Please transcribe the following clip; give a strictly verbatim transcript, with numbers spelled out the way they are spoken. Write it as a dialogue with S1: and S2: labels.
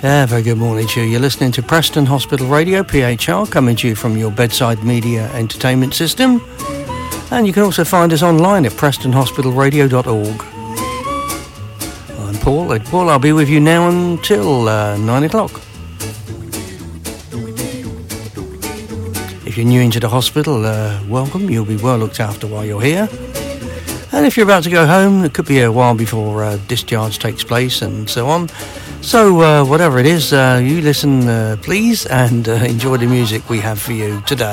S1: Yeah, very good morning to you. You're listening to Preston Hospital Radio, P H R, coming to you from your bedside media entertainment system. And you can also find us online at preston hospital radio dot org. I'm Paul. And Paul, I'll be with you now until uh, nine o'clock. If you're new into the hospital, uh, welcome. You'll be well looked after while you're here. And if you're about to go home, it could be a while before uh, discharge takes place and so on. So uh, whatever it is, uh, you listen, uh, please, and uh, enjoy the music we have for you today.